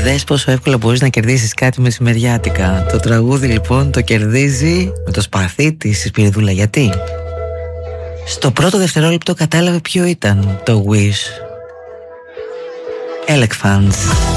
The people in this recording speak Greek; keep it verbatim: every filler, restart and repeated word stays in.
Δες πόσο εύκολα μπορείς να κερδίσεις κάτι μεσημεριάτικα. Το τραγούδι λοιπόν το κερδίζει με το σπαθί της η Σπυριδούλα. Γιατί? Στο πρώτο δευτερόλεπτο κατάλαβε ποιο ήταν το Wish. Elephants.